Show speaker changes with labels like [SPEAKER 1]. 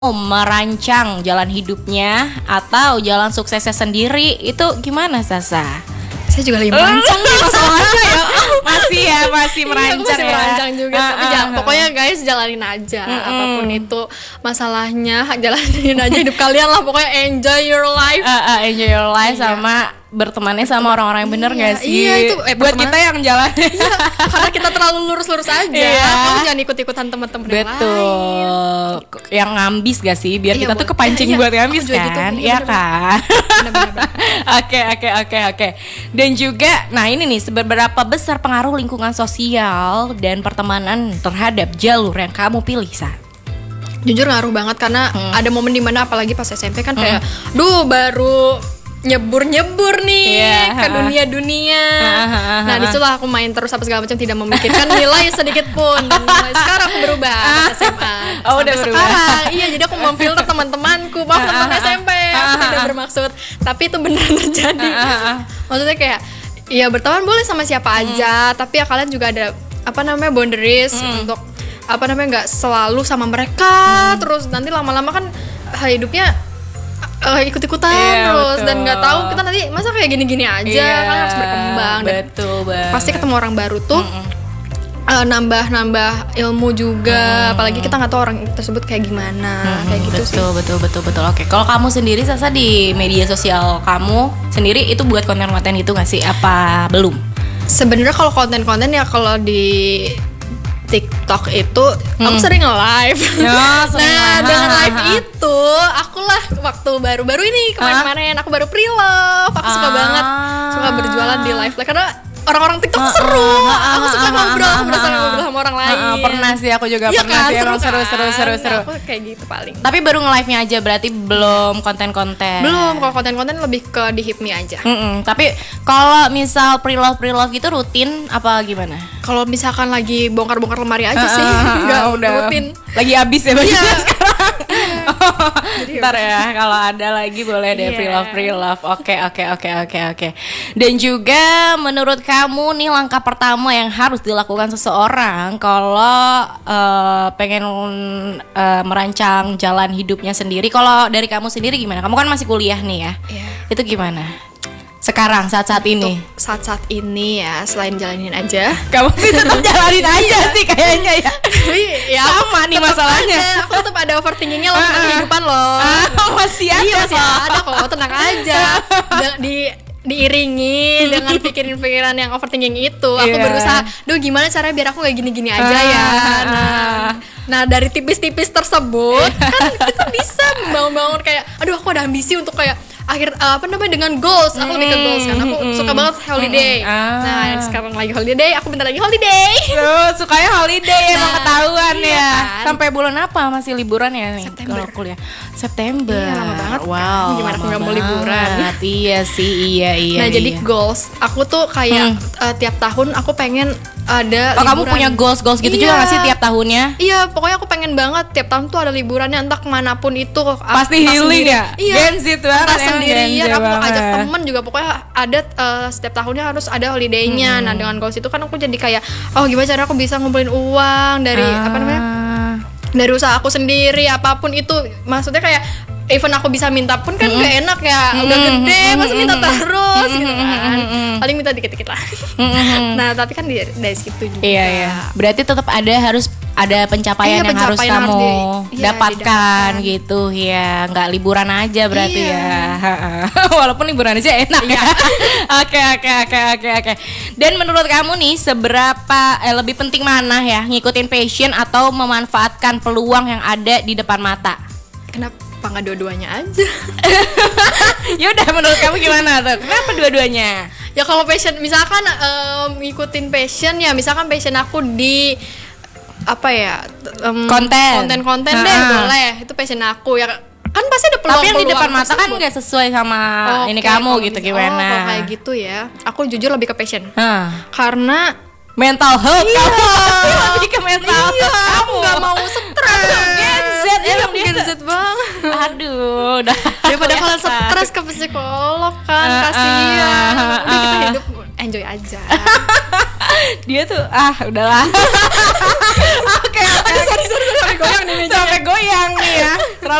[SPEAKER 1] merancang jalan hidupnya atau jalan suksesnya sendiri, itu gimana Sasa?
[SPEAKER 2] Saya juga lagi merancang nih masalahnya ya.
[SPEAKER 1] Masih merancang
[SPEAKER 2] masih
[SPEAKER 1] ya.
[SPEAKER 2] merancang juga. Tapi pokoknya guys jalanin aja apapun itu masalahnya, jalanin aja hidup kalian lah. Pokoknya enjoy your life.
[SPEAKER 1] Enjoy your life sama bertemannya sama orang-orang yang bener gak sih?
[SPEAKER 2] Iya itu
[SPEAKER 1] buat kita yang jalan.
[SPEAKER 2] Iya, karena kita terlalu lurus-lurus aja. Kamu jangan ikut-ikutan teman-teman yang lain.
[SPEAKER 1] Betul. Yang ngambis gak sih? Biar kita tuh kepancing buat ngambis kan? Iya kan? Oke. Dan juga, nah ini nih, seberapa besar pengaruh lingkungan sosial dan pertemanan terhadap jalur yang kamu pilih, Sa?
[SPEAKER 2] Jujur ngaruh banget karena ada momen dimana apalagi pas SMP kan kayak, baru nyebur nih ke dunia. Nah disitulah aku main terus apa segala macam, tidak memikirkan nilai sedikit pun. Dan mulai sekarang aku berubah pas SMA.
[SPEAKER 1] Udah berubah.
[SPEAKER 2] Sekarang, iya jadi aku memfilter teman-temanku. Maaf teman SMP, aku tidak bermaksud, tapi itu benar terjadi. Maksudnya kayak, ya berteman boleh sama siapa aja, tapi ya kalian juga ada boundaries untuk nggak selalu sama mereka. Terus nanti lama-lama kan hidupnya ikut-ikutan terus, dan nggak tahu kita nanti masa kayak gini-gini aja. Kan harus berkembang.
[SPEAKER 1] Betul banget.
[SPEAKER 2] Pasti ketemu orang baru tuh nambah ilmu juga. Apalagi kita nggak tahu orang tersebut kayak gimana. Kayak gitu sih.
[SPEAKER 1] Betul. Oke, kalau kamu sendiri Sasa di media sosial kamu sendiri itu buat konten-konten itu nggak sih? Apa belum?
[SPEAKER 2] Sebenarnya kalau konten-konten ya kalau di TikTok itu aku sering nge-live. Nah dengan live itu akulah waktu baru-baru ini kemarin aku baru pre-love. Aku suka banget berjualan di live karena orang-orang TikTok seru. Aku suka ngobrol sama orang lain.
[SPEAKER 1] Pernah sih, aku juga pernah sih. Emang seru.
[SPEAKER 2] Aku kayak gitu paling.
[SPEAKER 1] Tapi baru nge-live-nya aja, berarti belum konten-konten.
[SPEAKER 2] Belum, kalau konten-konten lebih ke di Hip Me aja.
[SPEAKER 1] Tapi kalau misal pre-love gitu rutin apa gimana?
[SPEAKER 2] Kalau misalkan lagi bongkar-bongkar lemari aja sih, nggak udah rutin.
[SPEAKER 1] Lagi habis ya bajunya sekarang. Ntar ya, kalau ada lagi boleh deh pre-love. Oke. Dan juga menurut kamu nih langkah pertama yang harus dilakukan seseorang kalau pengen merancang jalan hidupnya sendiri. Kalau dari kamu sendiri gimana? Kamu kan masih kuliah nih ya. Itu gimana? Sekarang saat-saat ini.
[SPEAKER 2] Saat-saat ini ya, selain jalanin aja.
[SPEAKER 1] Kamu sih tetap jalanin aja sih kayaknya ya.
[SPEAKER 2] Tapi ya
[SPEAKER 1] sama nih masalahnya.
[SPEAKER 2] Aku tetap ada overthinkingnya loh tentang kehidupan loh.
[SPEAKER 1] Masih ada.
[SPEAKER 2] Iya, masih ada kok, tenang aja. Diiringi dengan pikiran-pikiran yang overthinking itu, aku berusaha, gimana caranya biar aku gak gini-gini aja ya. Nah dari tipis-tipis tersebut kan kita bisa membangun kayak, aku ada ambisi untuk kayak dengan goals. Aku lebih ke goals kan. Aku suka banget holiday. Nah, sekarang lagi holiday, aku bentar lagi holiday.
[SPEAKER 1] Sukanya holiday emang ketahuan ya.
[SPEAKER 2] Kan?
[SPEAKER 1] Sampai bulan apa masih liburan ya nih?
[SPEAKER 2] September.
[SPEAKER 1] Kalau kuliah. September.
[SPEAKER 2] Iya, lama banget.
[SPEAKER 1] Wow.
[SPEAKER 2] Kan? Gimana aku nggak mau liburan?
[SPEAKER 1] Iya sih, iya.
[SPEAKER 2] Nah, jadi goals. Aku tuh kayak tiap tahun aku pengen ada liburan.
[SPEAKER 1] Kamu punya goals gitu juga nggak sih tiap tahunnya?
[SPEAKER 2] Iya, pokoknya aku pengen banget tiap tahun tuh ada liburannya, entah kemanapun itu.
[SPEAKER 1] Pasti healing ya?
[SPEAKER 2] Iya.
[SPEAKER 1] Gensit banget.
[SPEAKER 2] Sendirian, aku ajak temen juga, pokoknya ada setiap tahunnya harus ada holiday-nya. Nah dengan goals itu kan aku jadi kayak, gimana cara aku bisa ngumpulin uang dari dari usaha aku sendiri, apapun itu. Maksudnya kayak even aku bisa minta pun kan gak enak ya, udah gede masa minta terus gitu kan. Paling minta dikit-dikit lah. Nah tapi kan dari situ juga.
[SPEAKER 1] Iya. Berarti tetap harus ada pencapaian yang harus kamu dapatkan gitu ya, nggak liburan aja berarti ya. Walaupun liburan aja enak ya. Oke. Dan menurut kamu nih seberapa lebih penting mana ya, ngikutin passion atau memanfaatkan peluang yang ada di depan mata?
[SPEAKER 2] Kenapa nggak dua-duanya aja?
[SPEAKER 1] Yaudah, menurut kamu gimana tuh? Kenapa dua-duanya?
[SPEAKER 2] Ya kalau passion, misalkan ngikutin passion ya, misalkan passion aku di konten deh boleh, itu passion aku ya kan, pasti ada peluang.
[SPEAKER 1] Tapi yang di depan mata kan nggak sesuai sama ini kamu gitu, gimana?
[SPEAKER 2] Kalau kayak gitu ya, aku jujur lebih ke passion karena
[SPEAKER 1] mental health kamu. Lebih ke mental health kamu.
[SPEAKER 2] Aku nggak mau stres. Gen Z banget.
[SPEAKER 1] Aduh, udah.
[SPEAKER 2] Daripada kalian stres ke psikolog kan, kasihan. Udah kita hidup enjoy aja.
[SPEAKER 1] Dia tuh udahlah. Oke,
[SPEAKER 2] sorry sampai goyang nih meja.
[SPEAKER 1] Sampai goyang nih ya.